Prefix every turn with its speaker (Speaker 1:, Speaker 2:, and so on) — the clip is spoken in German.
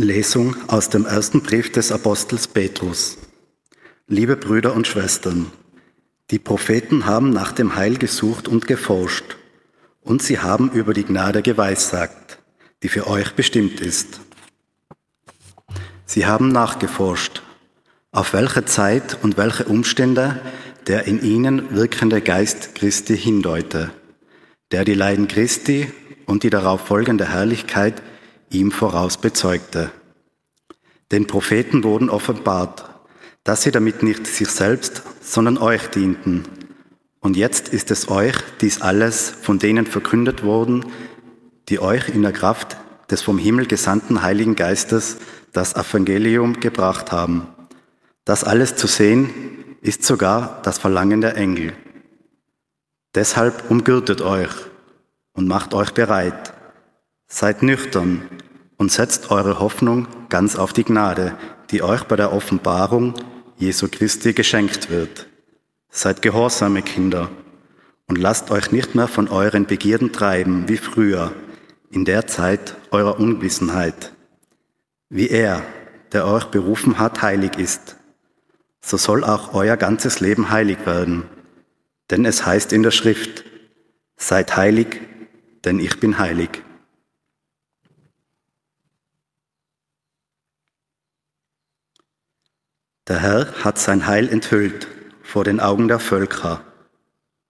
Speaker 1: Lesung aus dem ersten Brief des Apostels Petrus. Liebe Brüder und Schwestern, die Propheten haben nach dem Heil gesucht und geforscht, und sie haben über die Gnade geweissagt, die für euch bestimmt ist. Sie haben nachgeforscht, auf welche Zeit und welche Umstände der in ihnen wirkende Geist Christi hindeute, der die Leiden Christi und die darauf folgende Herrlichkeit ihm voraus bezeugte. Den Propheten wurden offenbart, dass sie damit nicht sich selbst, sondern euch dienten. Und jetzt ist es euch dies alles von denen verkündet worden, die euch in der Kraft des vom Himmel gesandten Heiligen Geistes das Evangelium gebracht haben. Das alles zu sehen, ist sogar das Verlangen der Engel. Deshalb umgürtet euch und macht euch bereit. Seid nüchtern und setzt eure Hoffnung ganz auf die Gnade, die euch bei der Offenbarung Jesu Christi geschenkt wird. Seid gehorsame Kinder und lasst euch nicht mehr von euren Begierden treiben wie früher, in der Zeit eurer Unwissenheit. Wie er, der euch berufen hat, heilig ist, so soll auch euer ganzes Leben heilig werden. Denn es heißt in der Schrift, seid heilig, denn ich bin heilig. Der Herr hat sein Heil enthüllt vor den Augen der Völker.